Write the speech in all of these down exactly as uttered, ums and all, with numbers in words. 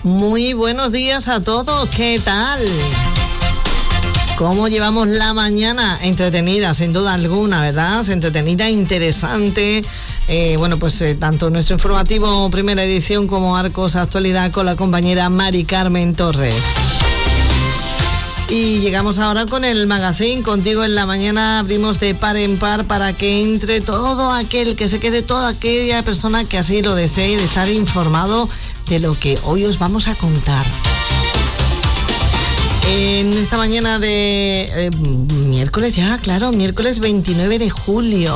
Muy buenos días a todos, ¿qué tal? ¿Cómo llevamos la mañana? Entretenida, sin duda alguna, ¿verdad? Entretenida, interesante. Eh, bueno, pues eh, tanto nuestro informativo primera edición como Arcos Actualidad con la compañera Mari Carmen Torres. Y llegamos ahora con el magazine. Contigo en la mañana abrimos de par en par para que entre todo aquel, que se quede toda aquella persona que así lo desee, de estar informado de lo que hoy os vamos a contar. En esta mañana de eh, miércoles ya, claro, miércoles veintinueve de julio.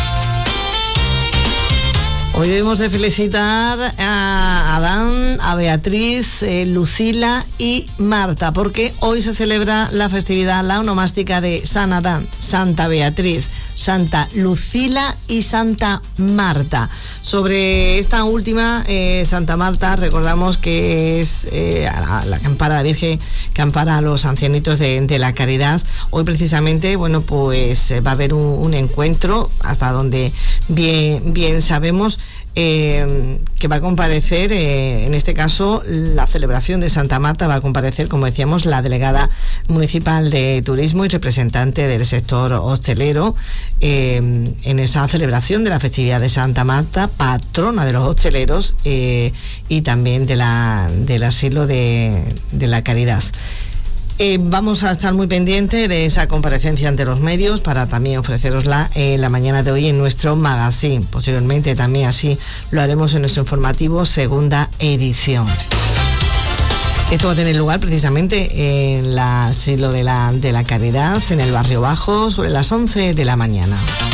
Hoy debemos de felicitar a Adán, a Beatriz, eh, Lucila y Marta, porque hoy se celebra la festividad, la onomástica de San Adán, Santa Beatriz, Santa Lucila y Santa Marta. Sobre esta última, eh, Santa Marta, recordamos que es eh, la, la que ampara, la Virgen que ampara a los ancianitos de, de la caridad. Hoy precisamente, bueno, pues va a haber un, un encuentro, hasta donde bien, bien sabemos, Eh, que va a comparecer, eh, en este caso, la celebración de Santa Marta. Va a comparecer, como decíamos, la delegada municipal de turismo y representante del sector hostelero eh, en esa celebración de la festividad de Santa Marta, patrona de los hosteleros eh, y también de la, del asilo de, de la caridad. Eh, vamos a estar muy pendientes de esa comparecencia ante los medios para también ofrecerosla en eh, la mañana de hoy en nuestro magazine. Posteriormente también así lo haremos en nuestro informativo segunda edición. Esto va a tener lugar precisamente en el asilo de la, de la Caridad, en el Barrio Bajo, sobre las once de la mañana.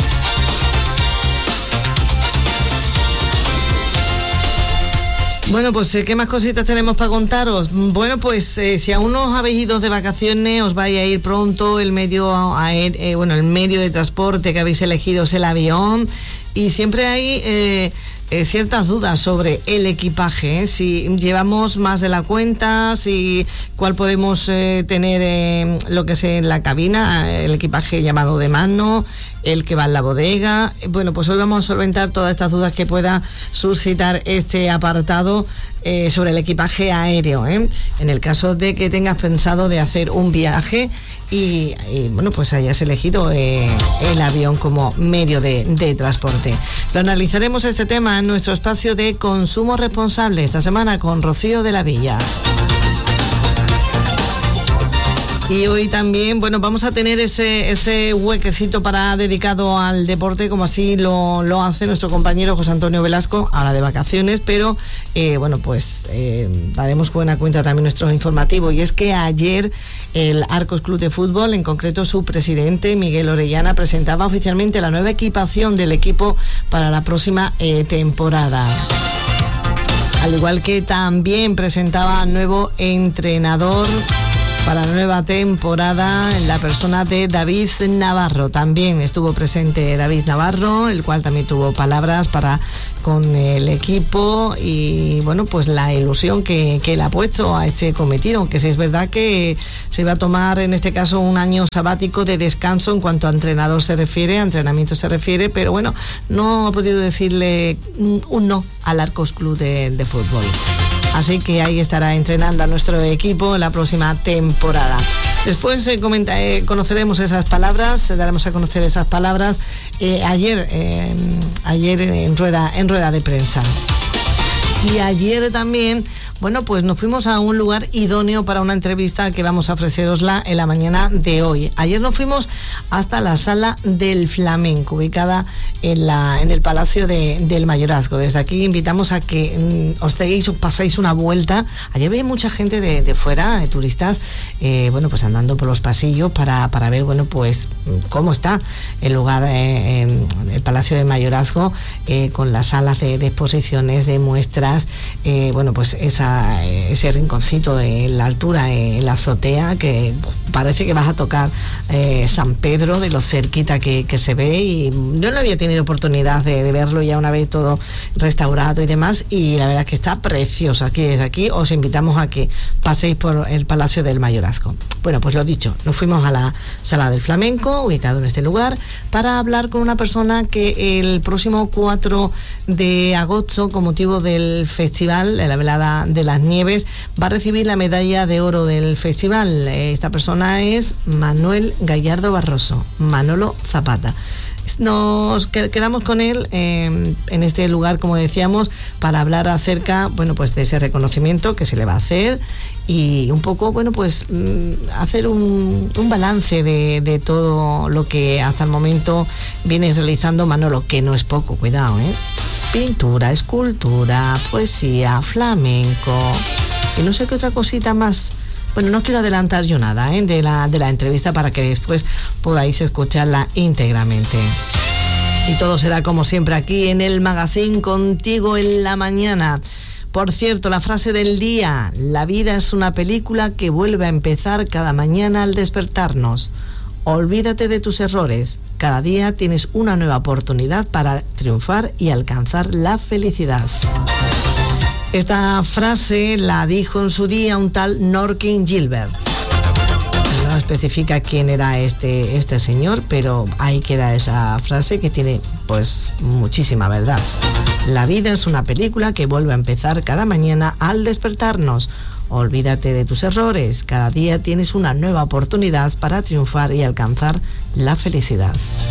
Bueno, pues, ¿qué más cositas tenemos para contaros? Bueno, pues, eh, si aún no os habéis ido de vacaciones, os vais a ir pronto. El medio aéreo, eh, bueno, el medio de transporte que habéis elegido es el avión. Y siempre hay eh, eh, ciertas dudas sobre el equipaje, ¿eh? Si llevamos más de la cuenta, si cuál podemos eh, tener eh, lo que es en la cabina, el equipaje llamado de mano, el que va en la bodega. Bueno, pues hoy vamos a solventar todas estas dudas que pueda suscitar este apartado eh, sobre el equipaje aéreo, ¿eh? En el caso de que tengas pensado de hacer un viaje y, y bueno, pues hayas elegido eh, el avión como medio de, de transporte. Lo analizaremos este tema en nuestro espacio de consumo responsable esta semana con Rocío de la Villa. Y hoy también, bueno, vamos a tener ese ese huequecito para dedicado al deporte, como así lo, lo hace nuestro compañero José Antonio Velasco, ahora de vacaciones, pero eh, bueno, pues eh, daremos buena cuenta también nuestro informativo. Y es que ayer el Arcos Club de Fútbol, en concreto su presidente Miguel Orellana, presentaba oficialmente la nueva equipación del equipo para la próxima eh, temporada. Al igual que también presentaba nuevo entrenador para la nueva temporada en la persona de David Navarro. También estuvo presente David Navarro, el cual también tuvo palabras para con el equipo y bueno, pues la ilusión que, que él ha puesto a este cometido, aunque sí es verdad que se va a tomar en este caso un año sabático de descanso en cuanto a entrenador se refiere, a entrenamiento se refiere, pero bueno, no ha podido decirle un no al Arcos Club de, de Fútbol. Así que ahí estará entrenando a nuestro equipo en la próxima temporada. Después eh, comenta, eh, conoceremos esas palabras, eh, daremos a conocer esas palabras eh, ayer, eh, ayer en rueda, en rueda de prensa. Y ayer también, bueno, pues nos fuimos a un lugar idóneo para una entrevista que vamos a ofrecerosla en la mañana de hoy. Ayer nos fuimos hasta la Sala del Flamenco, ubicada en la en el Palacio de, del Mayorazgo. Desde aquí invitamos a que mm, os deis, os paséis una vuelta. Ayer veía mucha gente de, de fuera, de turistas, eh, bueno, pues andando por los pasillos para, para ver, bueno, pues cómo está el lugar, eh, eh, el Palacio del Mayorazgo, eh, con las salas de, de exposiciones, de muestras, eh, bueno, pues esa, ese rinconcito en la altura, en la azotea, que parece que vas a tocar eh, San Pedro de lo cerquita que, que se ve, y yo no había tenido oportunidad de, de verlo ya una vez todo restaurado y demás, y la verdad es que está precioso. Aquí desde aquí os invitamos a que paséis por el Palacio del Mayorazgo. Bueno, pues lo dicho, nos fuimos a la Sala del Flamenco, ubicado en este lugar, para hablar con una persona que el próximo cuatro de agosto, con motivo del festival de la Velada de las Nieves, va a recibir la medalla de oro del festival. Esta persona es Manuel Gallardo Barroso, Manolo Zapata. Nos quedamos con él eh, en este lugar, como decíamos, para hablar acerca, bueno, pues de ese reconocimiento que se le va a hacer, y un poco, bueno, pues mm, hacer un, un balance de, de todo lo que hasta el momento viene realizando Manolo, que no es poco, cuidado, ¿eh? Pintura, escultura, poesía, flamenco y no sé qué otra cosita más. Bueno, no quiero adelantar yo nada ¿eh? de, la, de la entrevista, para que después podáis escucharla íntegramente. Y todo será como siempre aquí en el Magazín, contigo en la mañana. Por cierto, la frase del día: la vida es una película que vuelve a empezar cada mañana al despertarnos. Olvídate de tus errores. Cada día tienes una nueva oportunidad para triunfar y alcanzar la felicidad. Esta frase la dijo en su día un tal Norkin Gilbert. No especifica quién era este, este señor, pero ahí queda esa frase que tiene pues muchísima verdad. La vida es una película que vuelve a empezar cada mañana al despertarnos. Olvídate de tus errores. Cada día tienes una nueva oportunidad para triunfar y alcanzar la felicidad.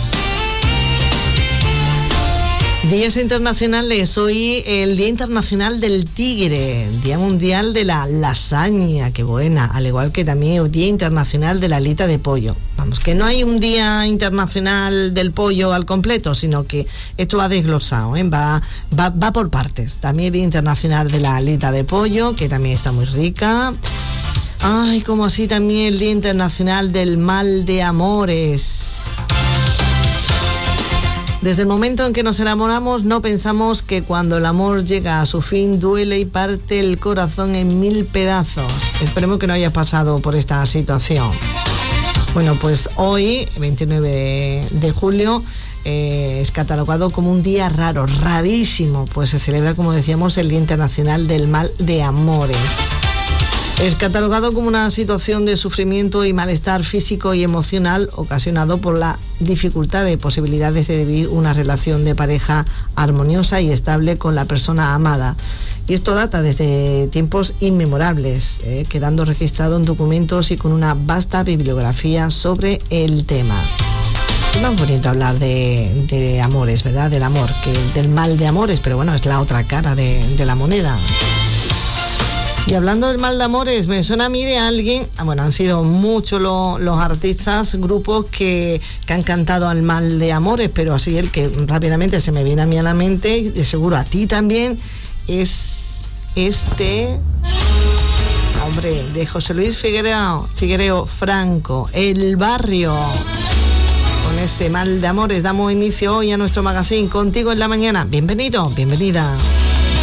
Días internacionales. Hoy el Día Internacional del Tigre, Día Mundial de la Lasaña, qué buena, al igual que también el Día Internacional de la Alita de Pollo. Vamos, que no hay un Día Internacional del Pollo al completo, sino que esto va desglosado, ¿eh? va, va, va por partes. También el Día Internacional de la Alita de Pollo, que también está muy rica. Ay, como así también el Día Internacional del Mal de Amores. Desde el momento en que nos enamoramos, no pensamos que cuando el amor llega a su fin duele y parte el corazón en mil pedazos. Esperemos que no hayas pasado por esta situación. Bueno, pues hoy, veintinueve de julio, eh, es catalogado como un día raro, rarísimo, pues se celebra, como decíamos, el Día Internacional del Mal de Amores. Es catalogado como una situación de sufrimiento y malestar físico y emocional ocasionado por la dificultad de posibilidades de vivir una relación de pareja armoniosa y estable con la persona amada. Y esto data desde tiempos inmemorables, eh, quedando registrado en documentos y con una vasta bibliografía sobre el tema. Es más bonito hablar de, de amores, ¿verdad? Del amor, que del mal de amores, pero bueno, es la otra cara de, de la moneda. Y hablando del mal de amores, me suena a mí de alguien, bueno, han sido muchos lo, los artistas, grupos que, que han cantado al mal de amores, pero así el que rápidamente se me viene a mí a la mente, y de seguro a ti también, es este, hombre, de José Luis Figuereo, Figuereo Franco, El Barrio. Con ese mal de amores damos inicio hoy a nuestro magazine, contigo en la mañana. Bienvenido, bienvenida.